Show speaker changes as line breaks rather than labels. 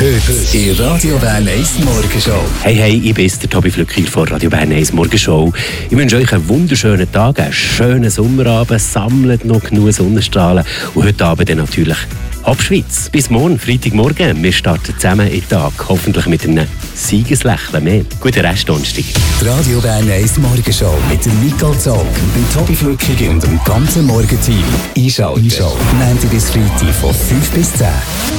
Heute in Radio Bern 1 Morgenshow.
Hey, ich bin der Tobi Flückiger von Radio Bern 1 Morgenshow. Ich wünsche euch einen wunderschönen Tag, einen schönen Sommerabend, sammelt noch genug Sonnenstrahlen und heute Abend dann natürlich Hauptschweiz. Bis morgen, Freitagmorgen. Wir starten zusammen in den Tag, hoffentlich mit einem Siegeslächeln mehr. Guten Restdonnerstag.
Die Radio Bern 1 Morgenshow mit dem Nicole Zog, dem Tobi Flückiger und dem ganzen Morgenteam. Einschalten. Montag bis Freitag von 5 bis 10.